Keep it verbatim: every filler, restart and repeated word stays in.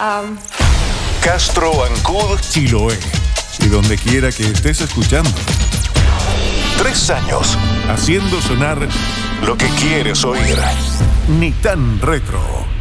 Um... Castro, Ancud, Chiloé y donde quiera que estés escuchando. Tres años haciendo sonar lo que quieres oír. Ni tan retro.